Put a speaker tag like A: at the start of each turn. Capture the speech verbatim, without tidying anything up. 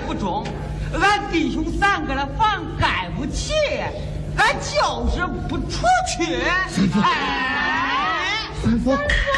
A: 不中，俺弟兄三个的房盖不起，俺就是不出去。
B: 三夫，
A: 哎，
B: 三夫，